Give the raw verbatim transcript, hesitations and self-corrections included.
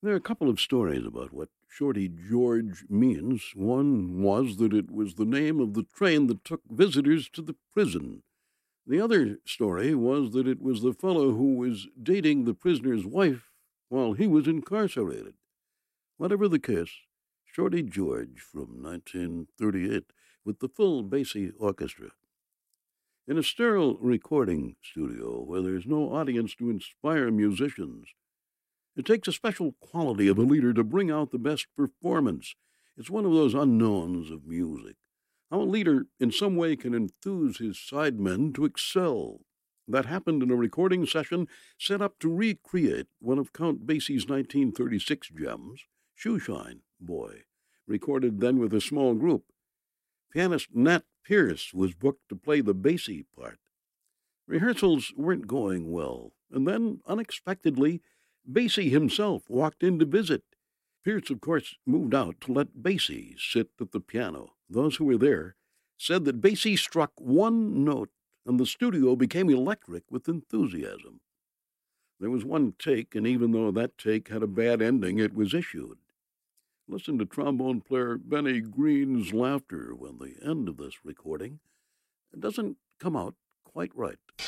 There are a couple of stories about what Shorty George means. One was that it was the name of the train that took visitors to the prison. The other story was that it was the fellow who was dating the prisoner's wife while he was incarcerated. Whatever the case, Shorty George from nineteen thirty-eight with the full Basie Orchestra. In a sterile recording studio where there's no audience to inspire musicians, it takes a special quality of a leader to bring out the best performance. It's one of those unknowns of music. How a leader in some way can enthuse his sidemen to excel. That happened in a recording session set up to recreate one of Count Basie's nineteen thirty-six gems, Shoeshine Boy, recorded then with a small group. Pianist Nat Pierce was booked to play the Basie part. Rehearsals weren't going well, and then, unexpectedly, Basie himself walked in to visit. Pierce, of course, moved out to let Basie sit at the piano. Those who were there said that Basie struck one note, and the studio became electric with enthusiasm. There was one take, and even though that take had a bad ending, it was issued. Listen to trombone player Benny Green's laughter when the end of this recording doesn't come out quite right.